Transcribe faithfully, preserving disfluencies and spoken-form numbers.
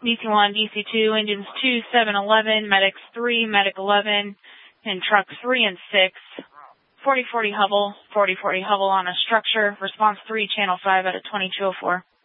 D C one, D C two, engines two, seven, eleven, medics three, medic eleven, and truck three and six. forty forty Hubble, forty forty Hubble on a structure. Response three, channel five out of twenty-two oh four.